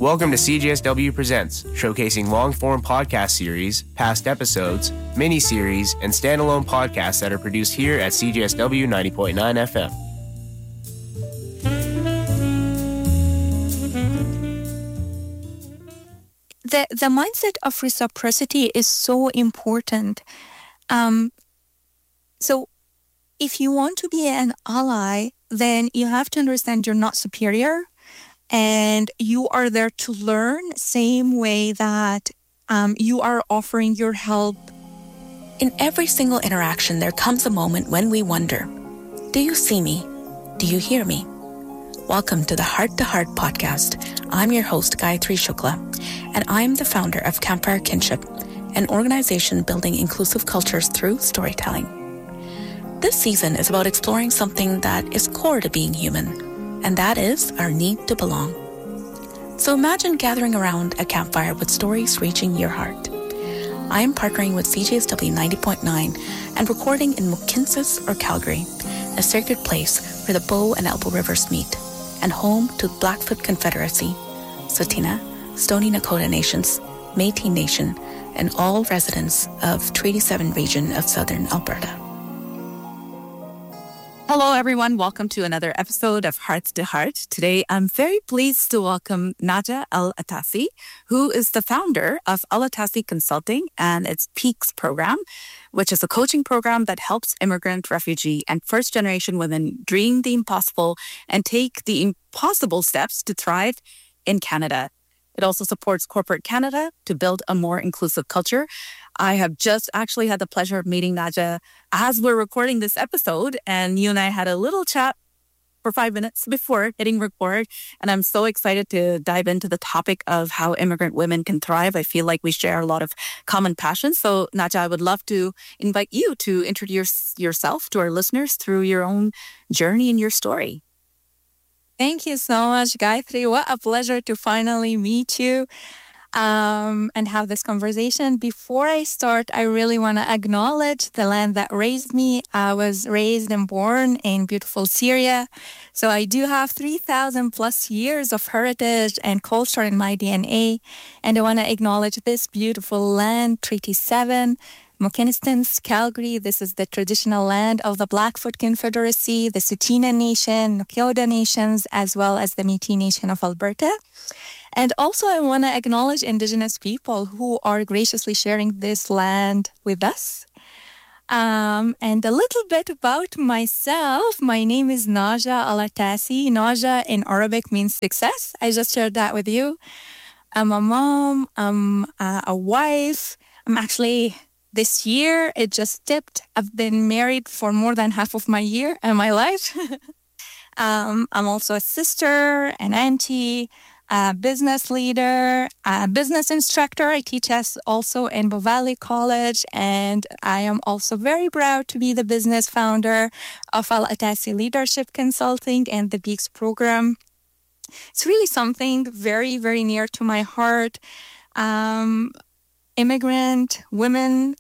Welcome to CJSW Presents, showcasing long-form podcast series, past episodes, mini-series, and standalone podcasts that are produced here at CJSW 90.9 FM. The mindset of reciprocity is so important. So if you want to be an ally, then you have to understand you're not superior and you are there to learn, same way that you are offering your help. In every single interaction, there comes a moment when we wonder, do you see me? Do you hear me? Welcome to the Heart to Heart podcast. I'm your host, Gayatri Shukla, and I'm the founder of Campfire Kinship, an organization building inclusive cultures through storytelling. This season is about exploring something that is core to being human, and that is our need to belong. So imagine gathering around a campfire with stories reaching your heart. I am partnering with CJSW 90.9 and recording in Mohkinstsis or Calgary, a sacred place where the Bow and Elbow Rivers meet, and home to Blackfoot Confederacy, Tsuut'ina, Stoney Nakoda Nations, Métis Nation, and all residents of Treaty 7 region of southern Alberta. Hello, everyone. Welcome to another episode of Hearts to Heart. Today, I'm very pleased to welcome Naja Al-Atassi, who is the founder of Al-Atassi Consulting and its Peaks program, which is a coaching program that helps immigrant, refugee, and first-generation women dream the impossible and take the impossible steps to thrive in Canada. It also supports corporate Canada to build a more inclusive culture. I have just actually had the pleasure of meeting Naja as we're recording this episode, and you and I had a little chat for 5 minutes before hitting record, and I'm so excited to dive into the topic of how immigrant women can thrive. I feel like we share a lot of common passions. So, Naja, I would love to invite you to introduce yourself to our listeners through your own journey and your story. Thank you so much, Gayatri. What a pleasure to finally meet you and have this conversation. Before I start, I really want to acknowledge the land that raised me. I was raised and born in beautiful Syria. So I do have 3,000 plus years of heritage and culture in my DNA. And I want to acknowledge this beautiful land, Treaty 7, Mohkinstsis, Calgary. This is the traditional land of the Blackfoot Confederacy, the Tsuut'ina Nation, Nakoda Nations, as well as the Métis Nation of Alberta. And also I want to acknowledge Indigenous people who are graciously sharing this land with us. And a little bit about myself. My name is Naja Al-Atassi. Naja in Arabic means success. I just shared that with you. I'm a mom. I'm a wife. I'm actually... This year, it just tipped. I've been married for more than half of my year and my life. I'm also a sister, an auntie, a business leader, a business instructor. I teach us also in Bow Valley College, and I am also very proud to be the business founder of Al-Atassi Leadership Consulting and the Peaks program. It's really something very, very near to my heart. Immigrant women,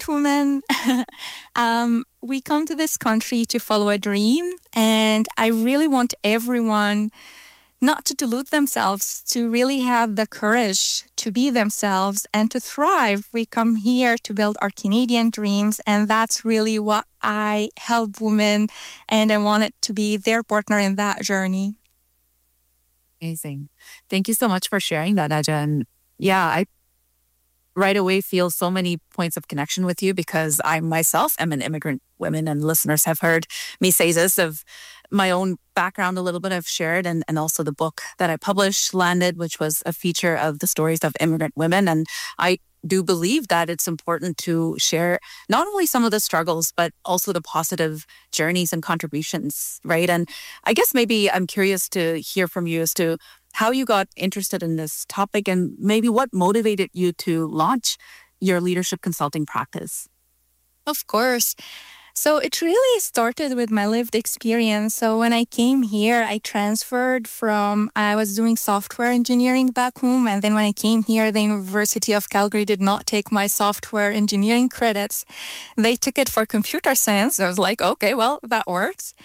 we come to this country to follow a dream, and I really want everyone not to delude themselves, to really have the courage to be themselves and to thrive. We come here to build our Canadian dreams, and that's really what I help women, and I wanted to be their partner in that journey. Amazing. Thank you so much for sharing that, Naja. And yeah, I right away feel so many points of connection with you because I myself am an immigrant woman, and listeners have heard me say this of my own background a little bit I've shared, and also the book that I published, Landed, which was a feature of the stories of immigrant women. And I do believe that it's important to share not only some of the struggles, but also the positive journeys and contributions, right? And I guess maybe I'm curious to hear from you as to how you got interested in this topic and maybe what motivated you to launch your leadership consulting practice. Of course. So it really started with my lived experience. So when I came here, I transferred I was doing software engineering back home. And then when I came here, the University of Calgary did not take my software engineering credits. They took it for computer science. I was like, okay, well, that works.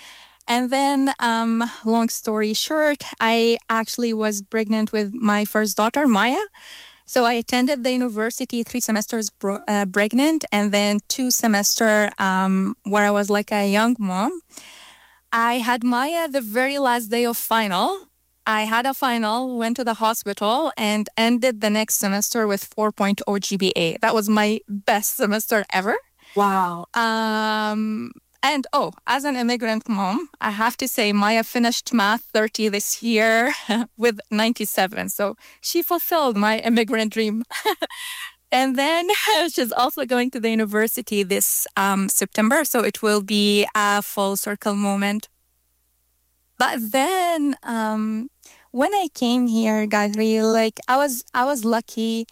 And then, long story short, I actually was pregnant with my first daughter, Maya. So I attended the university 3 semesters pregnant, and then 2 semester where I was like a young mom. I had Maya the very last day of final. I had a final, went to the hospital, and ended the next semester with 4.0 GPA. That was my best semester ever. Wow. And as an immigrant mom, I have to say Maya finished Math 30 this year with 97. So she fulfilled my immigrant dream. And then she's also going to the university this September. So it will be a full circle moment. But then when I came here, Gayatri, like I was lucky.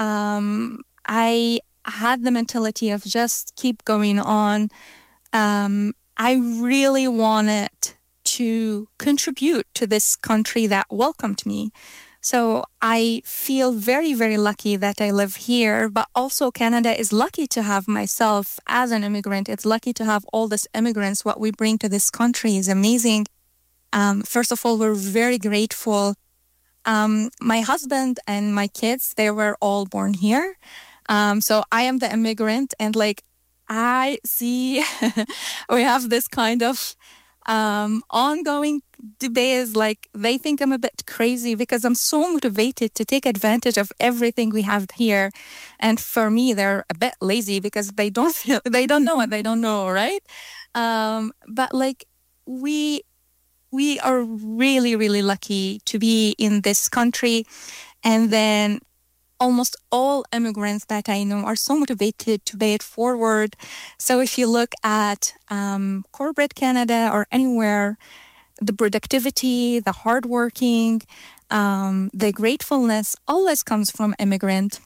I had the mentality of just keep going on. I really wanted to contribute to this country that welcomed me. So I feel very, very lucky that I live here, but also Canada is lucky to have myself as an immigrant. It's lucky to have all these immigrants. What we bring to this country is amazing. First of all, we're very grateful. My husband and my kids, they were all born here. So I am the immigrant, and like I see we have this kind of ongoing debate. Like they think I'm a bit crazy because I'm so motivated to take advantage of everything we have here. And for me, they're a bit lazy because they don't know what they don't know, right? But like we are really, really lucky to be in this country. And then almost all immigrants that I know are so motivated to pay it forward. So if you look at corporate Canada or anywhere, the productivity, the hardworking, the gratefulness always comes from immigrant.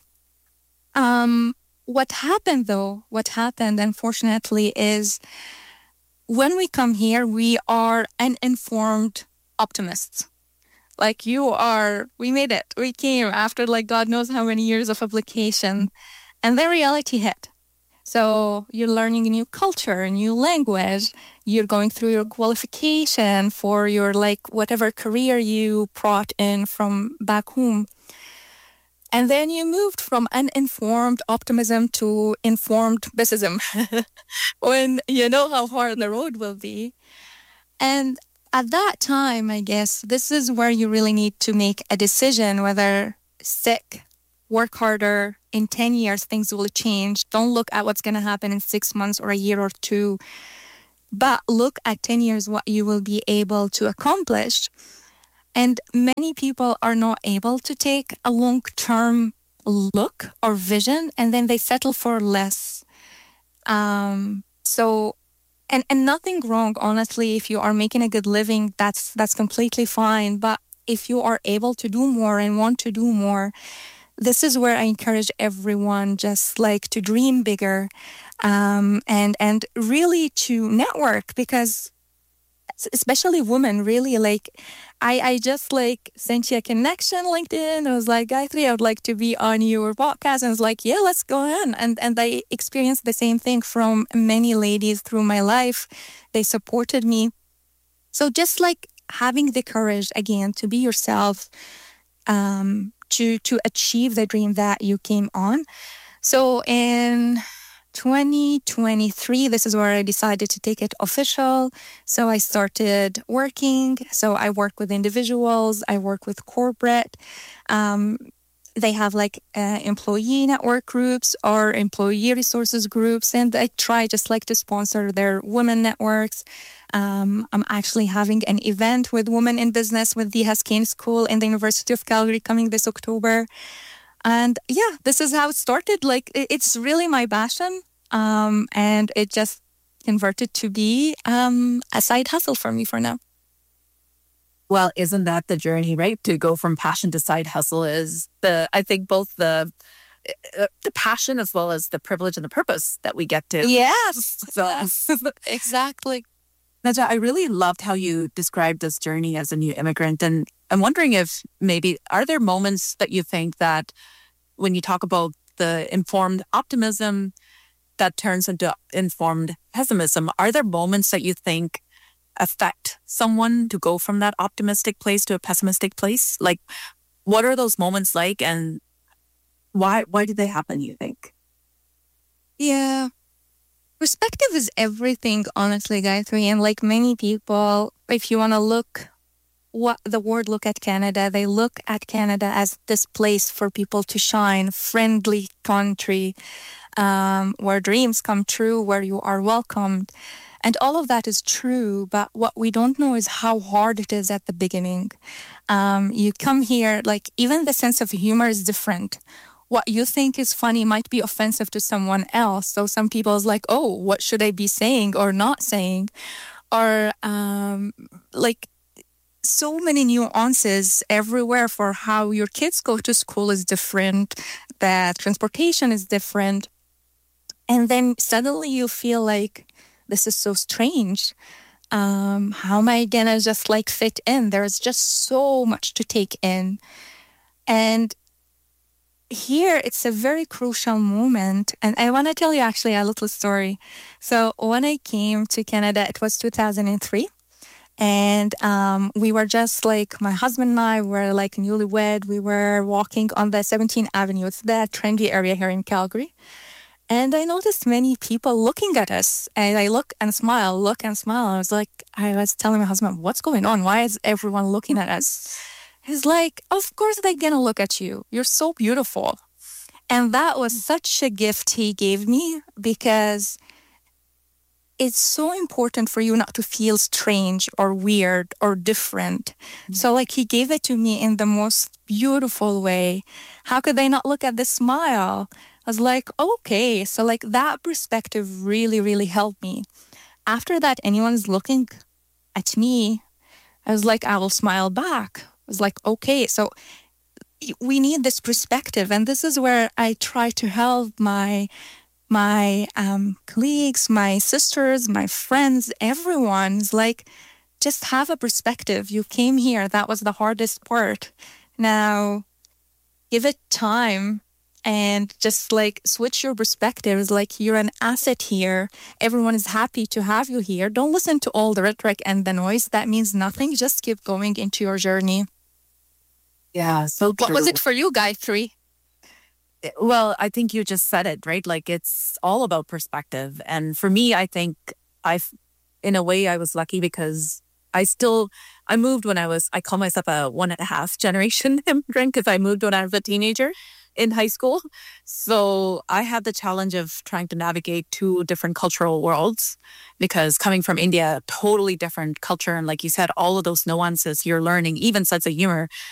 What happened, unfortunately, is when we come here, we are uninformed optimists. Like we made it. We came after like God knows how many years of application, and then reality hit. So you're learning a new culture, a new language. You're going through your qualification for your like whatever career you brought in from back home. And then you moved from uninformed optimism to informed pessimism when you know how hard the road will be. And at that time, I guess, this is where you really need to make a decision whether stick, work harder. In 10 years, things will change. Don't look at what's going to happen in 6 months or a year or two, but look at 10 years what you will be able to accomplish. And many people are not able to take a long-term look or vision, and then they settle for less. And nothing wrong, honestly, if you are making a good living, that's completely fine. But if you are able to do more and want to do more, this is where I encourage everyone just like to dream bigger, and really to network, because especially women, really, like I just like sent you a connection LinkedIn. I was like, Gayatri, I would like to be on your podcast. And I was like, yeah, let's go on. And I experienced the same thing from many ladies through my life. They supported me. So just like having the courage again to be yourself, to achieve the dream that you came on. So in 2023, this is where I decided to take it official. So I started working. So I work with individuals. I work with corporate. They have like employee network groups or employee resources groups. And I try just like to sponsor their women networks. I'm actually having an event with Women in Business with the Haskayne School in the University of Calgary coming this October. And yeah, this is how it started. Like it's really my passion. And it just converted to be a side hustle for me for now. Well, isn't that the journey, right? To go from passion to side hustle is I think both the passion as well as the privilege and the purpose that we get to. Yes, So, exactly. Naja, I really loved how you described this journey as a new immigrant. And I'm wondering if maybe, are there moments that you think that when you talk about the informed optimism that turns into informed pessimism, are there moments that you think affect someone to go from that optimistic place to a pessimistic place? Like, what are those moments like, and why did they happen, you think? Yeah. Perspective is everything, honestly, Gayatri. And like many people, if you want to look at Canada, they look at Canada as this place for people to shine, friendly country, where dreams come true, where you are welcomed. And all of that is true, but what we don't know is how hard it is at the beginning. You come here, like even the sense of humor is different. What you think is funny might be offensive to someone else. So some people is like, oh, what should I be saying or not saying? Or like so many nuances everywhere for how your kids go to school is different. That transportation is different. And then suddenly you feel like, this is so strange. How am I gonna just like fit in? There's just so much to take in. And here it's a very crucial moment. And I want to tell you actually a little story. So when I came to Canada, it was 2003. And we were just like, my husband and I were like newlywed. We were walking on the 17th Avenue. It's the trendy area here in Calgary. And I noticed many people looking at us, and I look and smile. I was telling my husband, what's going on? Why is everyone looking at us? He's like, of course they're going to look at you. You're so beautiful. And that was such a gift he gave me, because it's so important for you not to feel strange or weird or different. So like he gave it to me in the most beautiful way. How could they not look at this smile? I was like, okay. So like that perspective really, really helped me. After that, anyone's looking at me, I was like, I will smile back. I was like, okay. So we need this perspective. And this is where I try to help my colleagues, my sisters, my friends, everyone's like, just have a perspective. You came here. That was the hardest part. Now give it time. And just like switch your perspectives, like you're an asset here. Everyone is happy to have you here. Don't listen to all the rhetoric and the noise. That means nothing. Just keep going into your journey. Yeah, so true. What was it for you, Gayatri? Well, I think you just said it, right? Like it's all about perspective. And for me, I think in a way, I was lucky because I moved when I call myself a 1.5 generation immigrant, because I moved when I was a teenager in high school. So I had the challenge of trying to navigate 2 different cultural worlds, because coming from India, totally different culture. And like you said, all of those nuances you're learning, even sense of humor,